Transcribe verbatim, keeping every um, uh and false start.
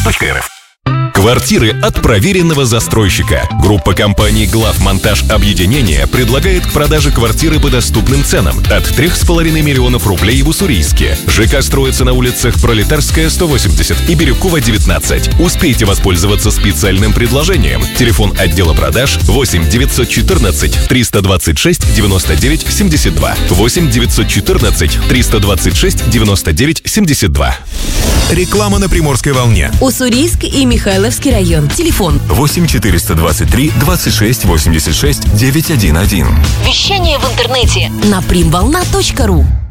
точка эр эф. Квартиры от проверенного застройщика. Группа компаний «Главмонтаж Объединение» предлагает к продаже квартиры по доступным ценам от трех с половиной миллионов рублей в Уссурийске. ЖК строится на улицах Пролетарская, сто восемьдесят и Бирюкова, девятнадцать. Успейте воспользоваться специальным предложением. Телефон отдела продаж восемь девятьсот четырнадцать триста двадцать шесть девяносто девять семьдесят два. восемь девятьсот четырнадцать триста двадцать шесть девяносто девять семьдесят два. Реклама на Приморской волне. Уссурийск и Михайловский район. Телефон восемь четыреста двадцать три двадцать шесть восемьдесят шесть девятьсот одиннадцать. Вещание в интернете на примволна точка ру.